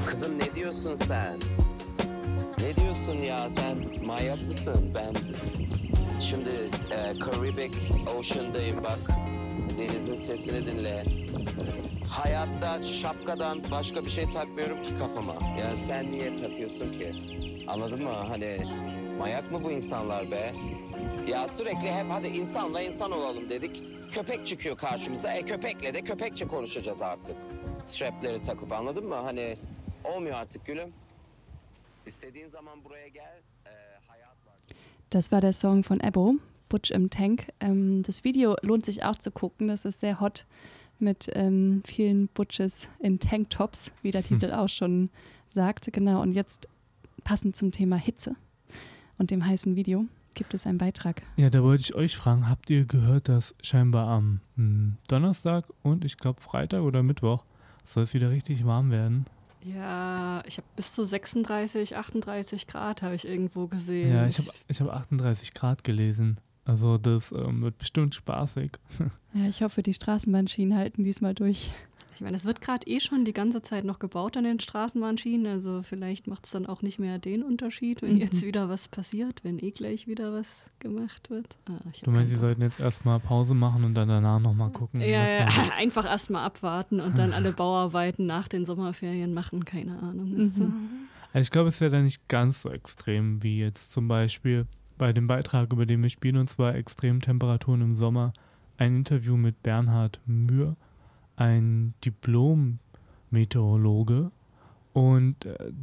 Kızım ne diyorsun sen? Ne diyorsun ya, sen manyak mısın? Ben şimdi Caribbean Ocean'dayım bak. Denizin sesini dinle. Hayatta şapkadan başka bir şey takmıyorum ki kafama. Yani sen niye takıyorsun ki? Anladın mı? Hani manyak mı bu insanlar be? Ya sürekli hep hadi insanla insan olalım dedik. Köpek çıkıyor karşımıza. Köpekle de köpekçe konuşacağız artık. Strapleri takıp, anladın mı? Hani olmuyor artık gülüm. İstediğin zaman buraya gel. Hayat var. Das war der Song von Ebbo, Butch im Tank. Das Video lohnt sich auch zu gucken. Das ist sehr hot mit vielen Butches in Tanktops, wie der Titel auch schon sagt. Genau, und jetzt passend zum Thema Hitze und dem heißen Video gibt es einen Beitrag. Ja, da wollte ich euch fragen, habt ihr gehört, dass scheinbar am Donnerstag und ich glaube Freitag oder Mittwoch soll es wieder richtig warm werden? Ja, ich habe bis zu 36, 38 Grad habe ich irgendwo gesehen. Ja, ich hab 38 Grad gelesen. Also das wird bestimmt spaßig. Ja, ich hoffe, die Straßenbahnschienen halten diesmal durch. Ich meine, es wird gerade schon die ganze Zeit noch gebaut an den Straßenbahnschienen, also vielleicht macht es dann auch nicht mehr den Unterschied, wenn jetzt wieder was passiert, wenn gleich wieder was gemacht wird. Du meinst, sie sollten jetzt erstmal Pause machen und dann danach nochmal gucken? Ja, einfach erstmal abwarten und dann alle Bauarbeiten nach den Sommerferien machen, keine Ahnung. Also ich glaube, es ist ja dann nicht ganz so extrem wie jetzt zum Beispiel bei dem Beitrag, über den wir spielen, und zwar Extremtemperaturen im Sommer, ein Interview mit Bernhard Mühr, ein Diplom-Meteorologe, und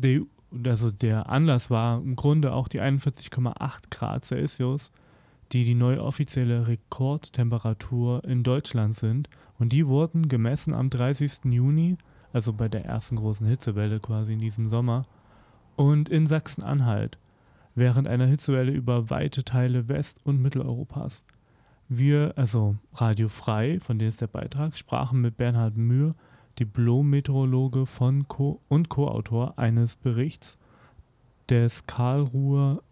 der Anlass war im Grunde auch die 41,8 Grad Celsius, die neue offizielle Rekordtemperatur in Deutschland sind, und die wurden gemessen am 30. Juni, also bei der ersten großen Hitzewelle quasi in diesem Sommer, und in Sachsen-Anhalt, während einer Hitzewelle über weite Teile West- und Mitteleuropas. Wir, also Radio Frei, von dem ist der Beitrag, sprachen mit Bernhard Mühr, Diplom-Meteorologe und Co-Autor eines Berichts des Karlsruher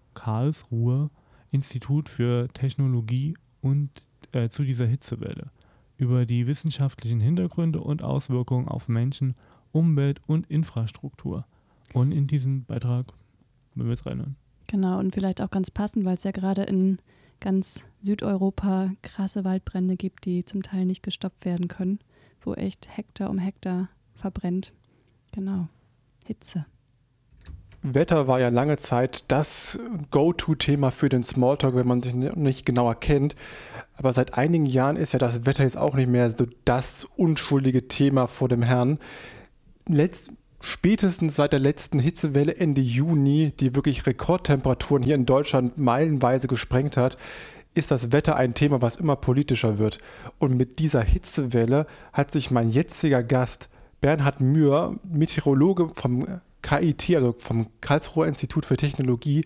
Institut für Technologie und zu dieser Hitzewelle über die wissenschaftlichen Hintergründe und Auswirkungen auf Menschen, Umwelt und Infrastruktur. Und in diesen Beitrag wollen wir jetzt reinhören. Genau, und vielleicht auch ganz passend, weil es ja gerade in ganz Südeuropa krasse Waldbrände gibt, die zum Teil nicht gestoppt werden können, wo echt Hektar um Hektar verbrennt. Genau, Hitze. Wetter war ja lange Zeit das Go-To-Thema für den Smalltalk, wenn man sich nicht genauer kennt. Aber seit einigen Jahren ist ja das Wetter jetzt auch nicht mehr so das unschuldige Thema vor dem Herrn. Spätestens seit der letzten Hitzewelle Ende Juni, die wirklich Rekordtemperaturen hier in Deutschland meilenweise gesprengt hat, ist das Wetter ein Thema, was immer politischer wird. Und mit dieser Hitzewelle hat sich mein jetziger Gast, Bernhard Mühr, Meteorologe vom KIT, also vom Karlsruher Institut für Technologie,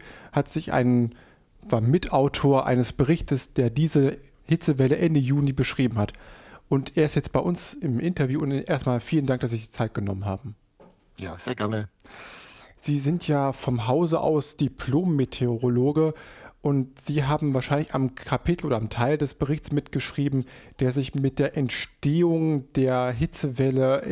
war Mitautor eines Berichtes, der diese Hitzewelle Ende Juni beschrieben hat. Und er ist jetzt bei uns im Interview, und erstmal vielen Dank, dass Sie sich die Zeit genommen haben. Ja, sehr gerne. Sie sind ja vom Hause aus Diplom-Meteorologe und Sie haben wahrscheinlich am Kapitel oder am Teil des Berichts mitgeschrieben, der sich mit der Entstehung der Hitzewelle,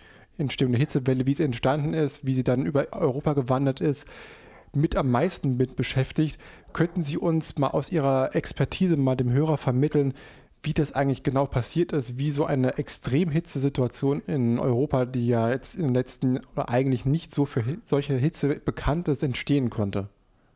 wie sie entstanden ist, wie sie dann über Europa gewandert ist, mit am meisten mit beschäftigt. Könnten Sie uns mal aus Ihrer Expertise mal dem Hörer vermitteln, wie das eigentlich genau passiert ist, wie so eine Extremhitzesituation in Europa, die ja jetzt in den letzten oder eigentlich nicht so für solche Hitze bekannt ist, entstehen konnte?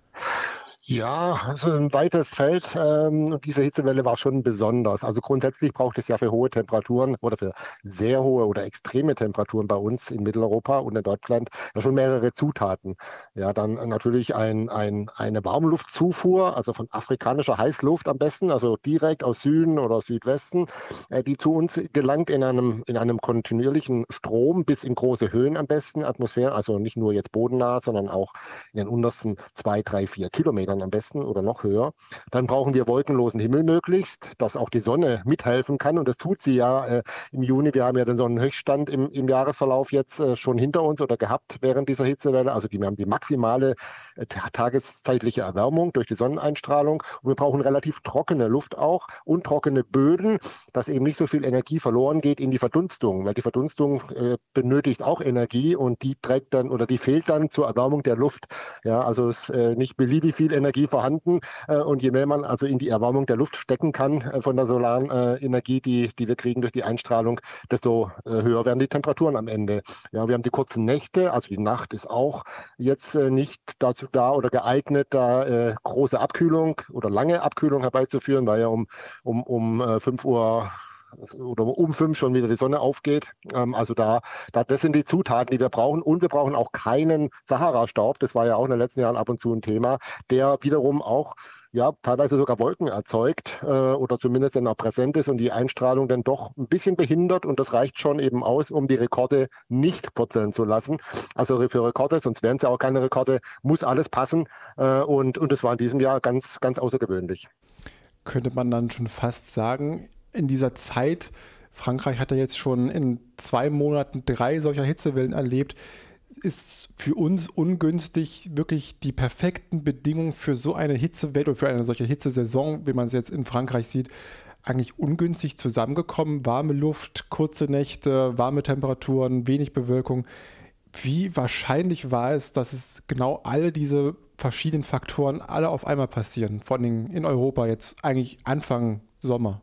Ja, also ein weites Feld. Diese Hitzewelle war schon besonders. Also grundsätzlich braucht es ja für hohe Temperaturen oder für sehr hohe oder extreme Temperaturen bei uns in Mitteleuropa und in Deutschland ja schon mehrere Zutaten. Ja, dann natürlich eine Warmluftzufuhr, also von afrikanischer Heißluft am besten, also direkt aus Süden oder Südwesten, die zu uns gelangt in einem kontinuierlichen Strom bis in große Höhen am besten, Atmosphäre, also nicht nur jetzt bodennah, sondern auch in den untersten 2, 3, 4 Kilometern dann am besten oder noch höher. Dann brauchen wir wolkenlosen Himmel möglichst, dass auch die Sonne mithelfen kann. Und das tut sie ja im Juni. Wir haben ja den Sonnenhöchststand im Jahresverlauf jetzt schon hinter uns oder gehabt während dieser Hitzewelle. Also wir haben die maximale tageszeitliche Erwärmung durch die Sonneneinstrahlung. Und wir brauchen relativ trockene Luft auch und trockene Böden, dass eben nicht so viel Energie verloren geht in die Verdunstung, weil die Verdunstung benötigt auch Energie und die trägt dann oder die fehlt dann zur Erwärmung der Luft. Ja, also ist nicht beliebig viel Energie vorhanden und je mehr man also in die Erwärmung der Luft stecken kann von der solaren Energie, die wir kriegen durch die Einstrahlung, desto höher werden die Temperaturen am Ende. Ja, wir haben die kurzen Nächte, also die Nacht ist auch jetzt nicht dazu da oder geeignet, da große Abkühlung oder lange Abkühlung herbeizuführen, weil ja um 5 Uhr oder um 5 schon wieder die Sonne aufgeht. Also das sind die Zutaten, die wir brauchen. Und wir brauchen auch keinen Sahara-Staub. Das war ja auch in den letzten Jahren ab und zu ein Thema, der wiederum auch teilweise sogar Wolken erzeugt oder zumindest dann auch präsent ist und die Einstrahlung dann doch ein bisschen behindert. Und das reicht schon eben aus, um die Rekorde nicht purzeln zu lassen. Also für Rekorde, sonst wären es ja auch keine Rekorde, muss alles passen. Und das war in diesem Jahr ganz, ganz außergewöhnlich. Könnte man dann schon fast sagen, in dieser Zeit, Frankreich hat ja jetzt schon in 2 Monaten 3 solcher Hitzewellen erlebt, ist für uns ungünstig wirklich die perfekten Bedingungen für so eine Hitzewelle oder für eine solche Hitzesaison, wie man es jetzt in Frankreich sieht, eigentlich ungünstig zusammengekommen. Warme Luft, kurze Nächte, warme Temperaturen, wenig Bewölkung. Wie wahrscheinlich war es, dass es genau alle diese verschiedenen Faktoren alle auf einmal passieren, vor allem in Europa jetzt eigentlich Anfang Sommer?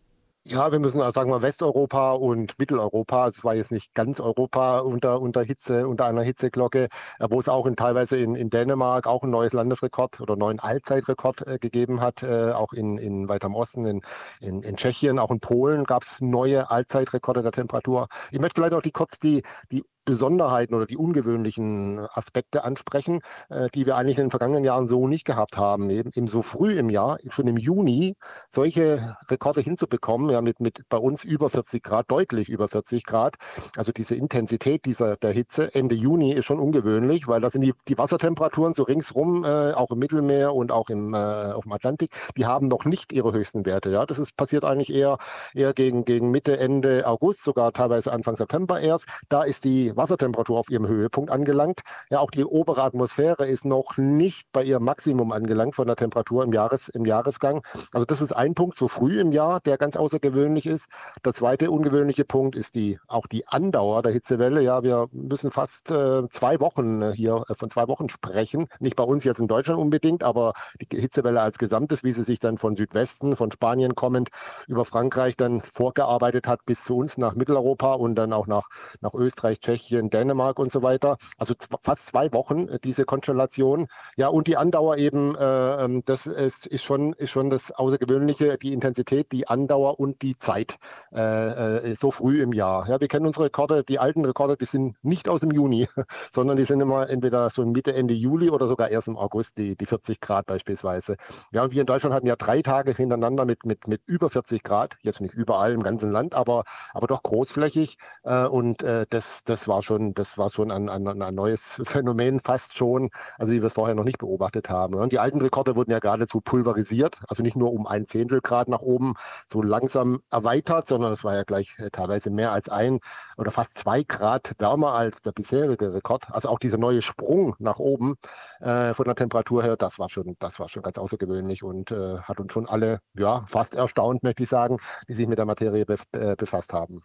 Ja, wir müssen sagen wir Westeuropa und Mitteleuropa, also es war jetzt nicht ganz Europa unter einer Hitzeglocke, wo es auch teilweise in Dänemark auch ein neues Landesrekord oder neuen Allzeitrekord gegeben hat, auch in weiter im Osten, in Tschechien, auch in Polen gab es neue Allzeitrekorde der Temperatur. Ich möchte vielleicht auch kurz die Besonderheiten oder die ungewöhnlichen Aspekte ansprechen, die wir eigentlich in den vergangenen Jahren so nicht gehabt haben. Eben so früh im Jahr, schon im Juni, solche Rekorde hinzubekommen, ja, mit bei uns über 40 Grad, deutlich über 40 Grad. Also diese Intensität der Hitze Ende Juni ist schon ungewöhnlich, weil da sind die Wassertemperaturen so ringsrum, auch im Mittelmeer und auch auf dem Atlantik, die haben noch nicht ihre höchsten Werte. Ja. Das passiert eigentlich eher gegen Mitte, Ende August, sogar teilweise Anfang September erst. Da ist die Wassertemperatur auf ihrem Höhepunkt angelangt. Ja, auch die obere Atmosphäre ist noch nicht bei ihrem Maximum angelangt von der Temperatur im Jahresgang. Also das ist ein Punkt so früh im Jahr, der ganz außergewöhnlich ist. Der zweite ungewöhnliche Punkt ist auch die Andauer der Hitzewelle. Ja, wir müssen fast 2 Wochen hier von 2 Wochen sprechen. Nicht bei uns jetzt in Deutschland unbedingt, aber die Hitzewelle als Gesamtes, wie sie sich dann von Südwesten, von Spanien kommend über Frankreich dann vorgearbeitet hat bis zu uns nach Mitteleuropa und dann auch nach Österreich, Tschechien, Dänemark und so weiter. Also fast 2 Wochen diese Konstellation. Ja, und die Andauer eben, das ist schon das Außergewöhnliche, die Intensität, die Andauer und die Zeit so früh im Jahr. Ja, wir kennen unsere Rekorde, die alten Rekorde, die sind nicht aus dem Juni, sondern die sind immer entweder so Mitte, Ende Juli oder sogar erst im August, die 40 Grad beispielsweise. Ja, und wir in Deutschland hatten ja 3 Tage hintereinander mit über 40 Grad, jetzt nicht überall im ganzen Land, aber doch großflächig. Und das war schon ein neues Phänomen fast schon, also wie wir es vorher noch nicht beobachtet haben. Und die alten Rekorde wurden ja geradezu pulverisiert, also nicht nur um 1/10 Grad nach oben so langsam erweitert, sondern es war ja gleich teilweise mehr als 1 oder fast 2 Grad wärmer als der bisherige Rekord. Also auch dieser neue Sprung nach oben von der Temperatur her, das war schon ganz außergewöhnlich und hat uns schon alle fast erstaunt, möchte ich sagen, die sich mit der Materie befasst haben.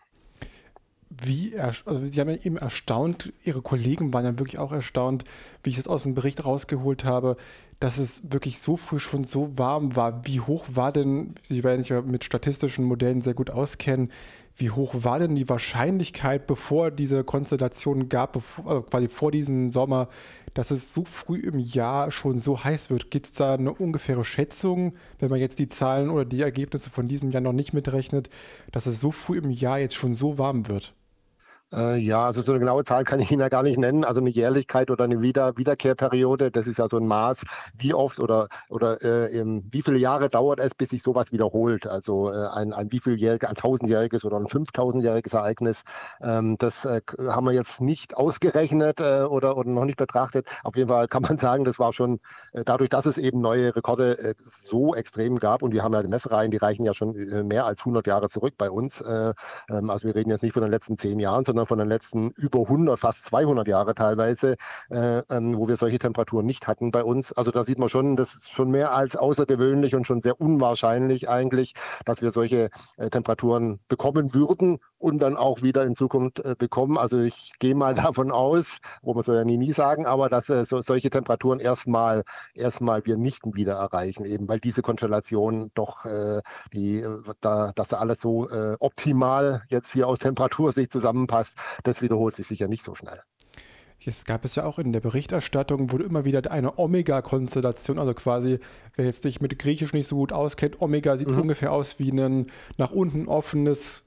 Sie haben ja eben erstaunt, Ihre Kollegen waren ja wirklich auch erstaunt, wie ich es aus dem Bericht rausgeholt habe, dass es wirklich so früh schon so warm war. Wie hoch war denn, Sie werden sich ja mit statistischen Modellen sehr gut auskennen, wie hoch war denn die Wahrscheinlichkeit, bevor diese Konstellation gab, quasi vor diesem Sommer, dass es so früh im Jahr schon so heiß wird? Gibt es da eine ungefähre Schätzung, wenn man jetzt die Zahlen oder die Ergebnisse von diesem Jahr noch nicht mitrechnet, dass es so früh im Jahr jetzt schon so warm wird? Ja, also so eine genaue Zahl kann ich Ihnen ja gar nicht nennen. Also eine Jährlichkeit oder eine Wiederkehrperiode, das ist ja so ein Maß, wie oft oder wie viele Jahre dauert es, bis sich sowas wiederholt. Also ein wievieljähriges, ein 1000-jähriges oder ein 5000-jähriges Ereignis. Das haben wir jetzt nicht ausgerechnet oder noch nicht betrachtet. Auf jeden Fall kann man sagen, das war schon dadurch, dass es eben neue Rekorde so extrem gab, und wir haben ja die Messreihen, die reichen ja schon mehr als 100 Jahre zurück bei uns. Also wir reden jetzt nicht von den letzten 10 Jahren, sondern von den letzten über 100, fast 200 Jahre teilweise, wo wir solche Temperaturen nicht hatten bei uns. Also da sieht man schon, das ist schon mehr als außergewöhnlich und schon sehr unwahrscheinlich eigentlich, dass wir solche Temperaturen bekommen würden und dann auch wieder in Zukunft bekommen. Also ich gehe mal davon aus, wo man soll ja nie sagen, aber dass solche Temperaturen erstmal wir nicht wieder erreichen, eben weil diese Konstellation doch, dass da alles so optimal jetzt hier aus Temperatursicht zusammenpasst, das wiederholt sich sicher nicht so schnell. Jetzt gab es ja auch in der Berichterstattung, wurde immer wieder eine Omega-Konstellation, also quasi, wer jetzt sich mit Griechisch nicht so gut auskennt, Omega sieht ungefähr aus wie ein nach unten offenes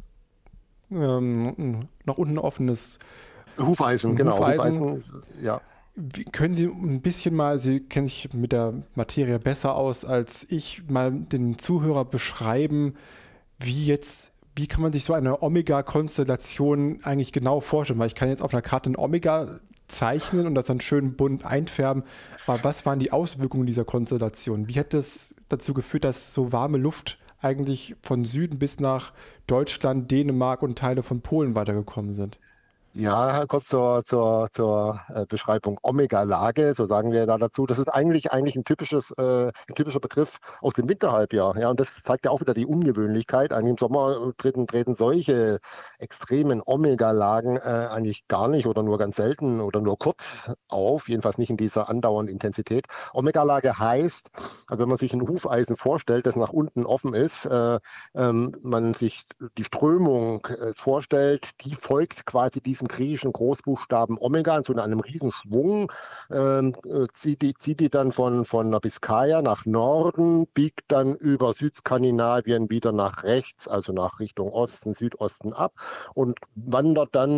Hufeisen, genau. Hufeisen. Ja. Können Sie ein bisschen mal, Sie kennen sich mit der Materie besser aus als ich, mal den Zuhörer beschreiben, wie kann man sich so eine Omega-Konstellation eigentlich genau vorstellen? Weil ich kann jetzt auf einer Karte ein Omega zeichnen und das dann schön bunt einfärben. Aber was waren die Auswirkungen dieser Konstellation? Wie hat es dazu geführt, dass so warme Luft eigentlich von Süden bis nach Deutschland, Dänemark und Teile von Polen weitergekommen sind? Ja, kurz zur Beschreibung Omega-Lage, so sagen wir da dazu. Das ist eigentlich ein typischer Begriff aus dem Winterhalbjahr. Ja, und das zeigt ja auch wieder die Ungewöhnlichkeit. Eigentlich im Sommer treten solche extremen Omega-Lagen eigentlich gar nicht oder nur ganz selten oder nur kurz auf, jedenfalls nicht in dieser andauernden Intensität. Omega-Lage heißt, also wenn man sich ein Hufeisen vorstellt, das nach unten offen ist, man sich die Strömung vorstellt, die folgt quasi diesem griechischen Großbuchstaben Omega in so einem Riesenschwung, zieht die dann von der Biskaya nach Norden, biegt dann über Südskandinavien wieder nach rechts, also nach Richtung Osten, Südosten ab und wandert dann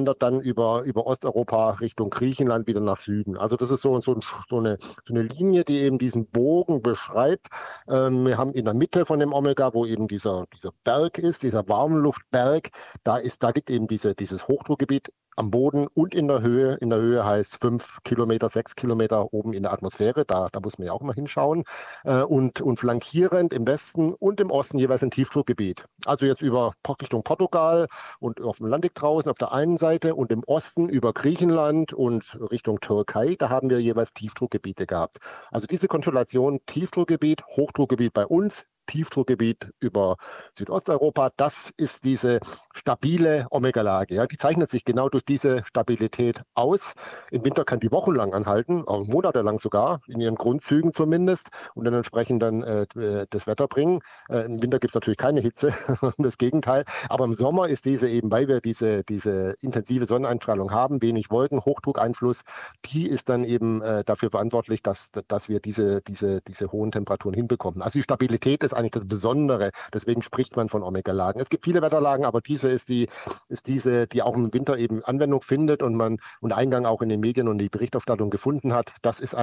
über Osteuropa Richtung Griechenland wieder nach Süden. Also das ist so eine Linie, die eben diesen Bogen beschreibt. Wir haben in der Mitte von dem Omega, wo eben dieser Berg ist, dieser Warmluftberg, da liegt eben dieses Hochdruckgebiet am Boden und in der Höhe. In der Höhe heißt 5 Kilometer, 6 Kilometer oben in der Atmosphäre. Da muss man ja auch mal hinschauen. Und flankierend im Westen und im Osten jeweils ein Tiefdruckgebiet. Also jetzt über Richtung Portugal und auf dem Atlantik draußen auf der einen Seite und im Osten über Griechenland und Richtung Türkei. Da haben wir jeweils Tiefdruckgebiete gehabt. Also diese Konstellation Tiefdruckgebiet, Hochdruckgebiet bei uns, Tiefdruckgebiet über Südosteuropa, das ist diese stabile Omega-Lage. Ja, die zeichnet sich genau durch diese Stabilität aus. Im Winter kann die wochenlang anhalten, auch monatelang sogar, in ihren Grundzügen zumindest, und dann entsprechend das Wetter bringen. Im Winter gibt es natürlich keine Hitze, das Gegenteil. Aber im Sommer ist diese eben, weil wir diese intensive Sonneneinstrahlung haben, wenig Wolken, Hochdruckeinfluss, die ist dann eben dafür verantwortlich, dass wir diese hohen Temperaturen hinbekommen. Also die Stabilität ist eigentlich das Besondere. Deswegen spricht man von Omega-Lagen. Es gibt viele Wetterlagen, aber diese ist diese, die auch im Winter eben Anwendung findet und Eingang auch in den Medien und die Berichterstattung gefunden hat. Das ist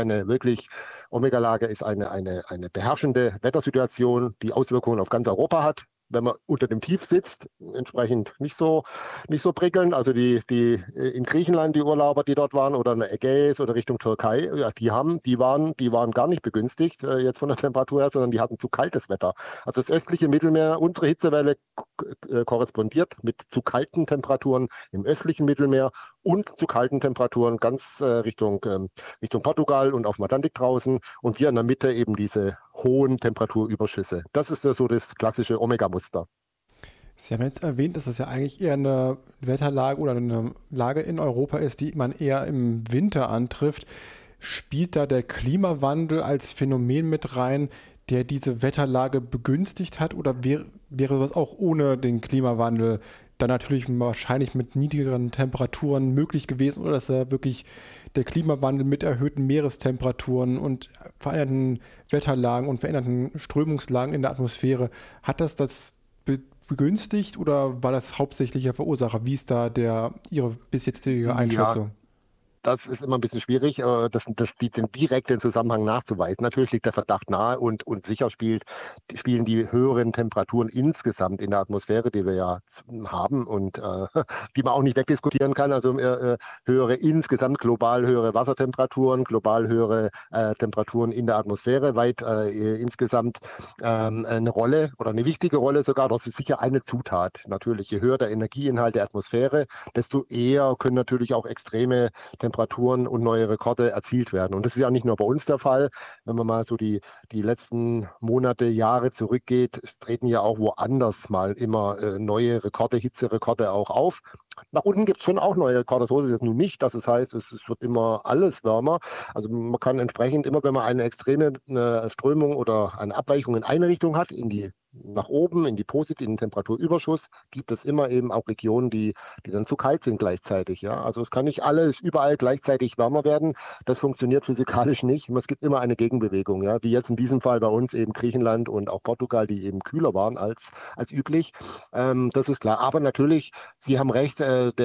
Omega-Lage ist eine beherrschende Wettersituation, die Auswirkungen auf ganz Europa hat. Wenn man unter dem Tief sitzt, entsprechend nicht so prickelnd. Also die in Griechenland, die Urlauber, die dort waren, oder in der Ägäis oder Richtung Türkei, ja, die waren gar nicht begünstigt jetzt von der Temperatur her, sondern die hatten zu kaltes Wetter. Also das östliche Mittelmeer, unsere Hitzewelle korrespondiert mit zu kalten Temperaturen im östlichen Mittelmeer und zu kalten Temperaturen ganz Richtung Portugal und auf dem Atlantik draußen, und wir in der Mitte eben diese hohen Temperaturüberschüsse. Das ist so das klassische Omega-Muster. Sie haben jetzt erwähnt, dass das ja eigentlich eher eine Wetterlage oder eine Lage in Europa ist, die man eher im Winter antrifft. Spielt da der Klimawandel als Phänomen mit rein, der diese Wetterlage begünstigt hat, oder wäre das auch ohne den Klimawandel dann natürlich wahrscheinlich mit niedrigeren Temperaturen möglich gewesen, oder dass da wirklich der Klimawandel mit erhöhten Meerestemperaturen und veränderten Wetterlagen und veränderten Strömungslagen in der Atmosphäre, hat das begünstigt oder war das hauptsächlicher Verursacher? Wie ist da Ihre bis jetzige Einschätzung? Das ist immer ein bisschen schwierig, den direkten Zusammenhang nachzuweisen. Natürlich liegt der Verdacht nahe und sicher spielen die höheren Temperaturen insgesamt in der Atmosphäre, die wir ja haben und die man auch nicht wegdiskutieren kann. Also insgesamt global höhere Wassertemperaturen, global höhere Temperaturen in der Atmosphäre, weit insgesamt eine Rolle oder eine wichtige Rolle sogar. Das ist sicher eine Zutat. Natürlich, je höher der Energieinhalt der Atmosphäre, desto eher können natürlich auch extreme Temperaturen und neue Rekorde erzielt werden. Und das ist ja nicht nur bei uns der Fall. Wenn man mal so die letzten Monate, Jahre zurückgeht, es treten ja auch woanders mal immer neue Rekorde, Hitzerekorde auch auf. Nach unten gibt es schon auch neue Rekorde. So ist es nun nicht, dass es heißt, es wird immer alles wärmer. Also man kann entsprechend immer, wenn man eine extreme Strömung oder eine Abweichung in eine Richtung hat, nach oben, in den Temperaturüberschuss, gibt es immer eben auch Regionen, die dann zu kalt sind gleichzeitig. Ja? Also es kann nicht alles überall gleichzeitig wärmer werden. Das funktioniert physikalisch nicht. Es gibt immer eine Gegenbewegung, ja? Wie jetzt in diesem Fall bei uns eben Griechenland und auch Portugal, die eben kühler waren als üblich. Das ist klar. Aber natürlich, Sie haben recht,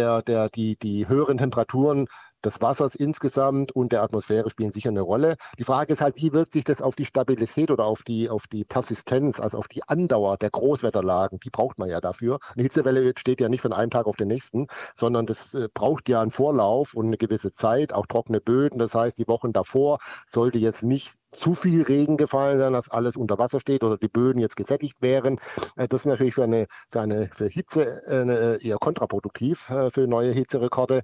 die höheren Temperaturen des Wassers insgesamt und der Atmosphäre spielen sicher eine Rolle. Die Frage ist halt, wie wirkt sich das auf die Stabilität oder auf die Persistenz, also auf die Andauer der Großwetterlagen? Die braucht man ja dafür. Eine Hitzewelle entsteht ja nicht von einem Tag auf den nächsten, sondern das braucht ja einen Vorlauf und eine gewisse Zeit, auch trockene Böden. Das heißt, die Wochen davor sollte jetzt nicht zu viel Regen gefallen sein, dass alles unter Wasser steht oder die Böden jetzt gesättigt wären. Das ist natürlich für Hitze eher kontraproduktiv für neue Hitzerekorde.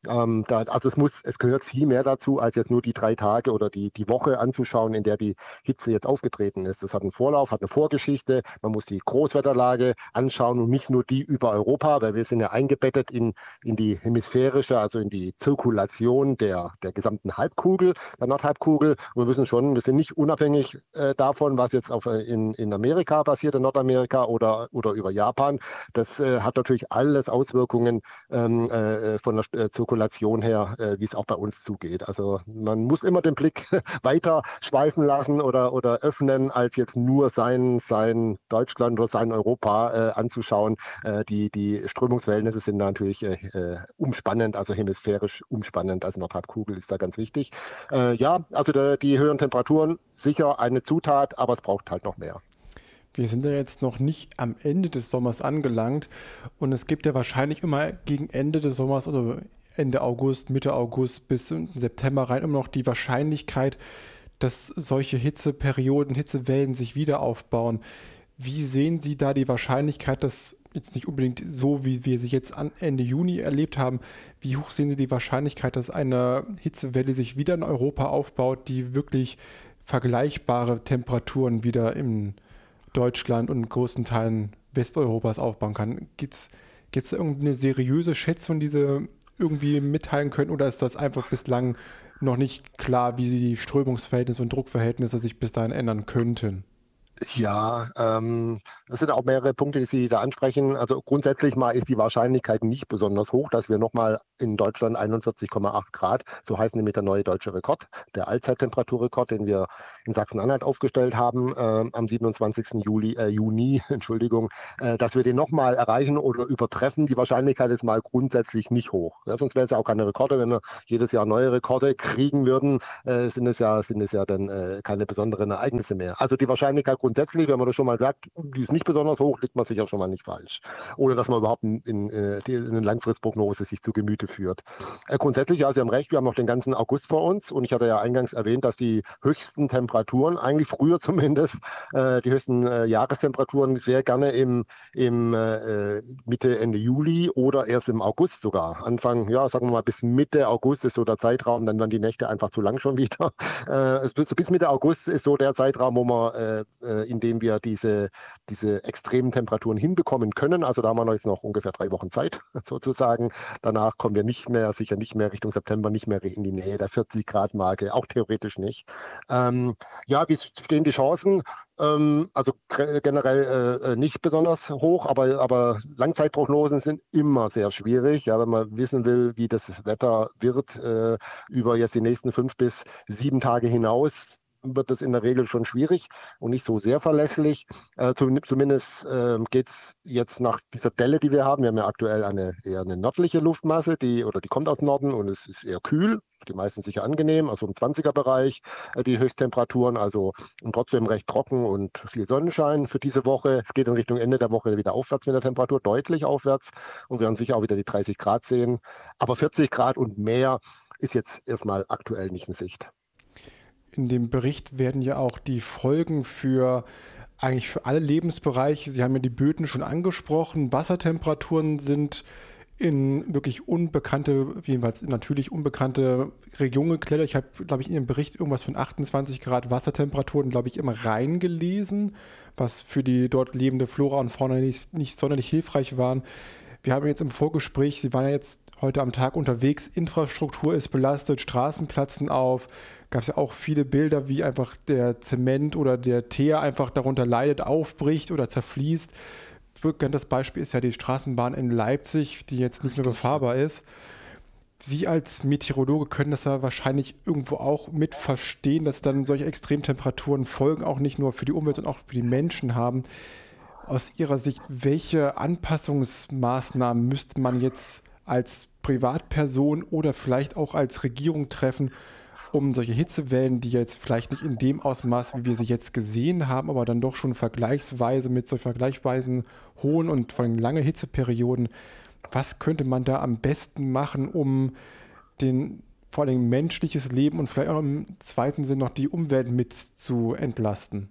Also es gehört viel mehr dazu, als jetzt nur die 3 Tage oder die Woche anzuschauen, in der die Hitze jetzt aufgetreten ist. Das hat einen Vorlauf, hat eine Vorgeschichte. Man muss die Großwetterlage anschauen und nicht nur die über Europa, weil wir sind ja eingebettet in die hemisphärische, also in die Zirkulation der gesamten Halbkugel, der Nordhalbkugel. Und wir müssen schon, wir sind nicht unabhängig davon, was jetzt in Amerika passiert, in Nordamerika oder über Japan. Das hat natürlich alles Auswirkungen von der Zirkulation her, wie es auch bei uns zugeht. Also man muss immer den Blick weiter schweifen lassen oder öffnen, als jetzt nur sein Deutschland oder sein Europa anzuschauen. Die Strömungsverhältnisse sind da natürlich umspannend, also hemisphärisch umspannend. Also Nordhalbkugel ist da ganz wichtig. Also die höheren Temperaturen sicher eine Zutat, aber es braucht halt noch mehr. Wir sind ja jetzt noch nicht am Ende des Sommers angelangt und es gibt ja wahrscheinlich immer gegen Ende des Sommers, also Ende August, Mitte August bis September rein immer noch die Wahrscheinlichkeit, dass solche Hitzeperioden, Hitzewellen sich wieder aufbauen. Wie sehen Sie da die Wahrscheinlichkeit, dass jetzt nicht unbedingt so, wie wir sie jetzt Ende Juni erlebt haben, wie hoch sehen Sie die Wahrscheinlichkeit, dass eine Hitzewelle sich wieder in Europa aufbaut, die wirklich vergleichbare Temperaturen wieder in Deutschland und großen Teilen Westeuropas aufbauen kann? Gibt es da irgendeine seriöse Schätzung, die Sie irgendwie mitteilen können, oder ist das einfach bislang noch nicht klar, wie die Strömungsverhältnisse und Druckverhältnisse sich bis dahin ändern könnten? Ja, das sind auch mehrere Punkte, die Sie da ansprechen. Also grundsätzlich mal ist die Wahrscheinlichkeit nicht besonders hoch, dass wir nochmal in Deutschland 41,8 Grad, so heißt nämlich der neue deutsche Rekord, der Allzeittemperaturrekord, den wir in Sachsen-Anhalt aufgestellt haben am 27. Juni, Entschuldigung, dass wir den nochmal erreichen oder übertreffen. Die Wahrscheinlichkeit ist mal grundsätzlich nicht hoch. Ja, sonst wären es ja auch keine Rekorde. Wenn wir jedes Jahr neue Rekorde kriegen würden, sind es ja dann keine besonderen Ereignisse mehr. Also die Wahrscheinlichkeit grundsätzlich, wenn man das schon mal sagt, die ist nicht besonders hoch, liegt man sicher schon mal nicht falsch. Ohne dass man überhaupt in eine Langfristprognose sich zu Gemüte führt. Grundsätzlich, ja, Sie haben recht, wir haben noch den ganzen August vor uns und ich hatte ja eingangs erwähnt, dass die höchsten Temperaturen, eigentlich früher zumindest, die höchsten Jahrestemperaturen sehr gerne im Mitte, Ende Juli oder erst im August sogar. Anfang, ja, sagen wir mal bis Mitte August ist so der Zeitraum, dann werden die Nächte einfach zu lang schon wieder. Bis Mitte August ist so der Zeitraum, wo man in dem wir diese extremen Temperaturen hinbekommen können. Also da haben wir jetzt noch ungefähr 3 Wochen Zeit sozusagen. Danach kommen wir sicher nicht mehr Richtung September, nicht mehr in die Nähe der 40-Grad-Marke, auch theoretisch nicht. Wie stehen die Chancen? Also generell nicht besonders hoch, aber Langzeitprognosen sind immer sehr schwierig. Ja, wenn man wissen will, wie das Wetter wird über jetzt die nächsten 5 bis 7 Tage hinaus, wird es in der Regel schon schwierig und nicht so sehr verlässlich. Zumindest geht es jetzt nach dieser Delle, die wir haben. Wir haben ja aktuell eher eine nördliche Luftmasse, die kommt aus Norden und es ist eher kühl. Die meisten sicher angenehm, also im 20er-Bereich die Höchsttemperaturen, also und trotzdem recht trocken und viel Sonnenschein für diese Woche. Es geht in Richtung Ende der Woche wieder aufwärts mit der Temperatur, deutlich aufwärts und wir werden sicher auch wieder die 30 Grad sehen. Aber 40 Grad und mehr ist jetzt erstmal aktuell nicht in Sicht. In dem Bericht werden ja auch die Folgen eigentlich für alle Lebensbereiche, Sie haben ja die Böden schon angesprochen, Wassertemperaturen sind in wirklich jedenfalls natürlich unbekannte Regionen geklettert. Ich habe, glaube ich, in Ihrem Bericht irgendwas von 28 Grad Wassertemperaturen, glaube ich, immer reingelesen, was für die dort lebende Flora und Fauna nicht sonderlich hilfreich waren. Wir haben jetzt im Vorgespräch, Sie waren ja jetzt heute am Tag unterwegs, Infrastruktur ist belastet, Straßen platzen auf. Gab es ja auch viele Bilder, wie einfach der Zement oder der Teer einfach darunter leidet, aufbricht oder zerfließt. Das Beispiel ist ja die Straßenbahn in Leipzig, die jetzt nicht mehr befahrbar ist. Sie als Meteorologe können das ja wahrscheinlich irgendwo auch mit verstehen, dass dann solche Extremtemperaturen Folgen auch nicht nur für die Umwelt, sondern auch für die Menschen haben. Aus Ihrer Sicht, welche Anpassungsmaßnahmen müsste man jetzt als Privatperson oder vielleicht auch als Regierung treffen, um solche Hitzewellen, die jetzt vielleicht nicht in dem Ausmaß, wie wir sie jetzt gesehen haben, aber dann doch schon vergleichsweise mit so vergleichsweise hohen und vor allem lange Hitzeperioden, was könnte man da am besten machen, um vor allem menschliches Leben und vielleicht auch im zweiten Sinn noch die Umwelt mit zu entlasten?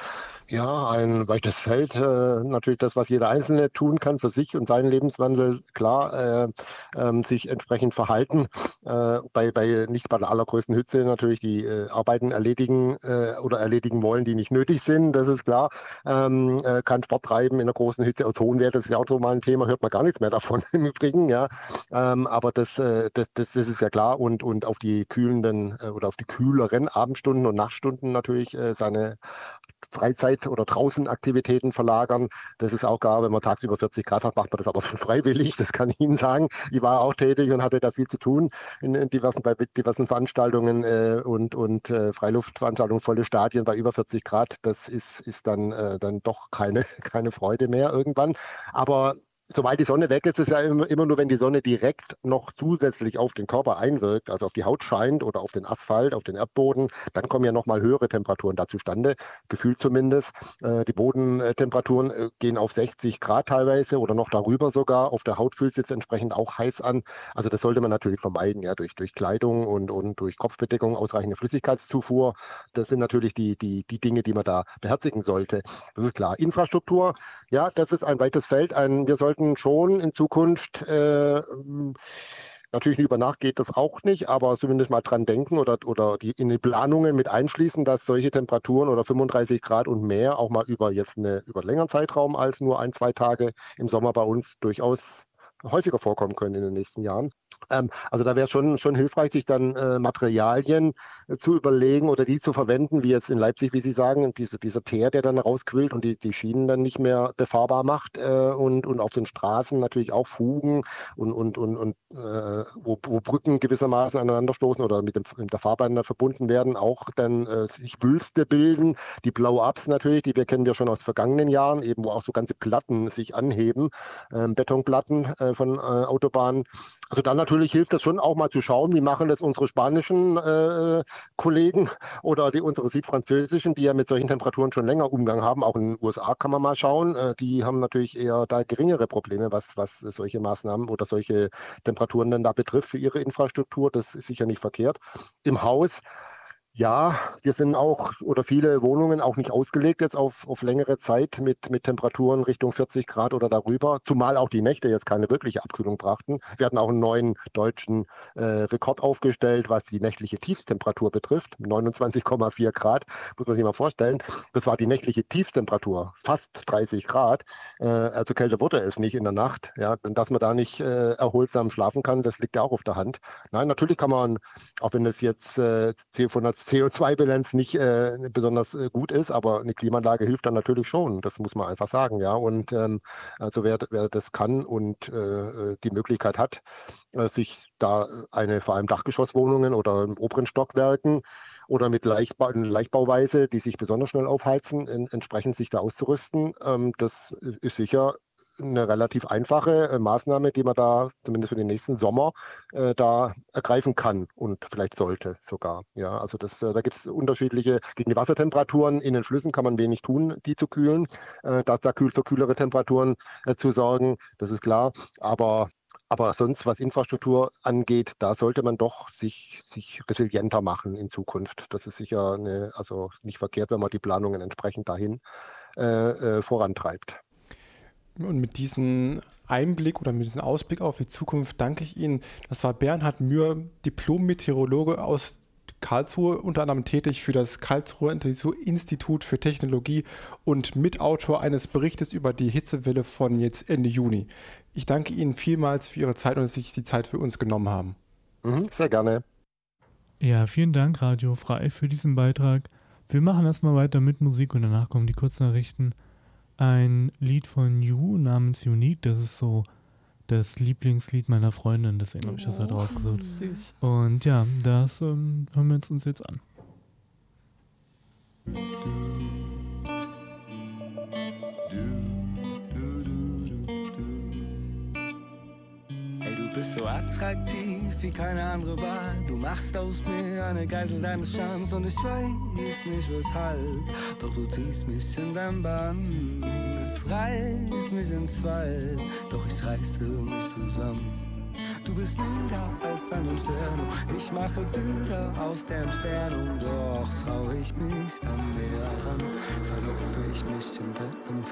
Ja, ein weites Feld. Natürlich das, was jeder Einzelne tun kann für sich und seinen Lebenswandel, klar, sich entsprechend verhalten. Nicht bei der allergrößten Hitze natürlich die Arbeiten erledigen oder erledigen wollen, die nicht nötig sind, das ist klar. Kann Sport treiben in der großen Hitze. Ozonwert, das ist ja auch so mal ein Thema, hört man gar nichts mehr davon im Übrigen. Ja. Aber das ist ja klar und auf die kühlenden oder auf die kühleren Abendstunden und Nachtstunden natürlich seine Freizeit- oder Draußenaktivitäten verlagern. Das ist auch klar, wenn man tagsüber 40 Grad hat, macht man das aber freiwillig. Das kann ich Ihnen sagen. Ich war auch tätig und hatte da viel zu tun bei diversen Veranstaltungen und Freiluftveranstaltungen, volle Stadien bei über 40 Grad. Das ist dann doch keine Freude mehr irgendwann. Aber sobald die Sonne weg ist, ist es ja immer nur, wenn die Sonne direkt noch zusätzlich auf den Körper einwirkt, also auf die Haut scheint oder auf den Asphalt, auf den Erdboden, dann kommen ja nochmal höhere Temperaturen da zustande, gefühlt zumindest. Die Bodentemperaturen gehen auf 60 Grad teilweise oder noch darüber sogar. Auf der Haut fühlt es jetzt entsprechend auch heiß an. Also das sollte man natürlich vermeiden, ja, durch Kleidung und durch Kopfbedeckung, ausreichende Flüssigkeitszufuhr. Das sind natürlich die Dinge, die man da beherzigen sollte. Das ist klar. Infrastruktur, ja, das ist ein weites Feld. Wir sollten schon in Zukunft, natürlich über Nacht geht das auch nicht, aber zumindest mal dran denken oder in die Planungen mit einschließen, dass solche Temperaturen oder 35 Grad und mehr auch mal über längeren Zeitraum als nur 1, 2 Tage im Sommer bei uns durchaus häufiger vorkommen können in den nächsten Jahren. Also da wäre es schon hilfreich, sich dann Materialien zu überlegen oder die zu verwenden, wie jetzt in Leipzig, wie Sie sagen, dieser Teer, der dann rausquillt und die Schienen dann nicht mehr befahrbar macht und auf den Straßen natürlich auch Fugen wo Brücken gewissermaßen aneinanderstoßen oder mit der Fahrbahn dann verbunden werden, auch dann sich Wülste bilden, die Blow-ups natürlich, kennen wir schon aus vergangenen Jahren, eben wo auch so ganze Platten sich anheben, Betonplatten von Autobahnen. Also dann natürlich hilft es schon auch mal zu schauen, wie machen das unsere spanischen Kollegen oder unsere südfranzösischen, die ja mit solchen Temperaturen schon länger Umgang haben. Auch in den USA kann man mal schauen. Die haben natürlich eher da geringere Probleme, was solche Maßnahmen oder solche Temperaturen dann da betrifft für ihre Infrastruktur. Das ist sicher nicht verkehrt. Im Haus, ja, wir sind auch oder viele Wohnungen auch nicht ausgelegt jetzt auf längere Zeit mit Temperaturen Richtung 40 Grad oder darüber, zumal auch die Nächte jetzt keine wirkliche Abkühlung brachten. Wir hatten auch einen neuen deutschen Rekord aufgestellt, was die nächtliche Tiefstemperatur betrifft, 29,4 Grad, muss man sich mal vorstellen. Das war die nächtliche Tiefstemperatur, fast 30 Grad. Also kälter wurde es nicht in der Nacht. Ja, und dass man da nicht erholsam schlafen kann, das liegt ja auch auf der Hand. Nein, natürlich kann man, auch wenn es jetzt CO2-Bilanz nicht besonders gut ist, aber eine Klimaanlage hilft dann natürlich schon. Das muss man einfach sagen, ja. Und also wer das kann und die Möglichkeit hat, sich da vor allem Dachgeschosswohnungen oder in oberen Stockwerken oder mit Leichtbauweise, die sich besonders schnell aufheizen, entsprechend sich da auszurüsten, das ist sicher eine relativ einfache Maßnahme, die man da zumindest für den nächsten Sommer da ergreifen kann und vielleicht sollte sogar. Ja, also da gibt es unterschiedliche, gegen die Wassertemperaturen in den Flüssen kann man wenig tun, die zu kühlen, da für kühlere Temperaturen zu sorgen, das ist klar, aber sonst, was Infrastruktur angeht, da sollte man doch sich resilienter machen in Zukunft. Das ist sicher also nicht verkehrt, wenn man die Planungen entsprechend dahin vorantreibt. Und mit diesem Einblick oder mit diesem Ausblick auf die Zukunft danke ich Ihnen. Das war Bernhard Mühr, Diplom-Meteorologe aus Karlsruhe, unter anderem tätig für das Karlsruher Institut für Technologie und Mitautor eines Berichtes über die Hitzewelle von jetzt Ende Juni. Ich danke Ihnen vielmals für Ihre Zeit und dass Sie sich die Zeit für uns genommen haben. Sehr gerne. Ja, vielen Dank, Radio Frei, für diesen Beitrag. Wir machen erstmal weiter mit Musik und danach kommen die Kurznachrichten. Ein Lied von You namens Unique, das ist so das Lieblingslied meiner Freundin, deswegen habe ich das halt rausgesucht. Süß. Und ja, das hören wir uns jetzt an. Hey, du bist so attraktiv wie keine andere Wahl. Du machst aus mir eine Geisel deines Charmes und ich weiß nicht weshalb. Doch du ziehst mich in dein Bann. Es reißt mich in zwei, doch ich reiße mich zusammen. Du bist milder als ein Inferno. Ich mache Bilder aus der Entfernung. Doch trau ich mich dann näher ran, verlaufe ich mich in deinem